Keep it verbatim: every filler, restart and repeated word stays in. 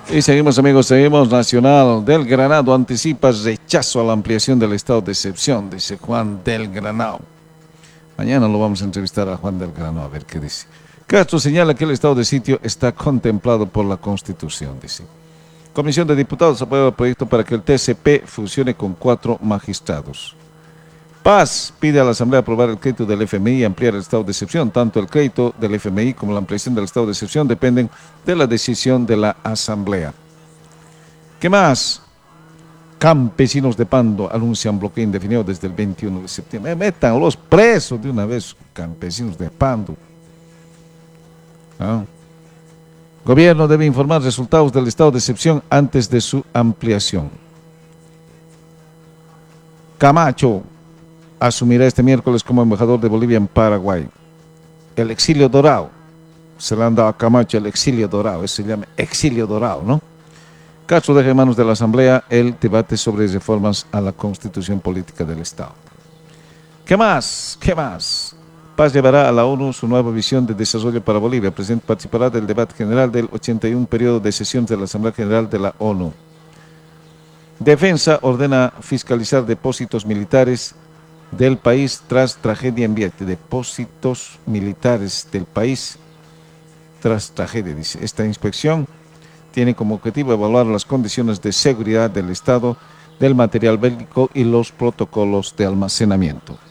Y seguimos, amigos, seguimos. Nacional del Granado anticipa rechazo a la ampliación del estado de excepción, dice Juan del Granado. Mañana lo vamos a entrevistar a Juan del Granado a ver qué dice. Castro señala que el estado de sitio está contemplado por la Constitución, dice. Comisión de Diputados aprueba el proyecto para que el T C P funcione con cuatro magistrados. Paz pide a la Asamblea aprobar el crédito del F M I y ampliar el estado de excepción. Tanto el crédito del F M I como la ampliación del estado de excepción dependen de la decisión de la Asamblea. ¿Qué más? Campesinos de Pando anuncian bloqueo indefinido desde el veintiuno de septiembre. Metan los presos de una vez, campesinos de Pando. ¿Ah? Gobierno debe informar resultados del estado de excepción antes de su ampliación. Camacho asumirá este miércoles como embajador de Bolivia en Paraguay. El exilio dorado. Se le han dado a Camacho el exilio dorado. Eso se llama exilio dorado, ¿no? Castro deja en manos de la Asamblea el debate sobre reformas a la Constitución Política del Estado. ¿Qué más? ¿Qué más? Paz llevará a la ONU su nueva visión de desarrollo para Bolivia. El presidente participará del debate general del ochenta y uno periodo de sesiones de la Asamblea General de la ONU. Defensa ordena fiscalizar depósitos militares del país tras tragedia en Viete. Depósitos militares del país tras tragedia, dice. Esta inspección tiene como objetivo evaluar las condiciones de seguridad del estado del material bélico y los protocolos de almacenamiento.